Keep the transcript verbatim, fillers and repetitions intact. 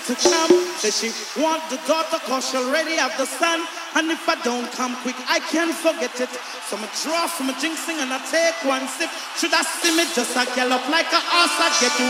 to come. Say she want the daughter cause she already have the son. And if I don't come quick, I can't forget it. So I draw from a jinxing and I take one sip. Should I see me just a gallop like a horse, I get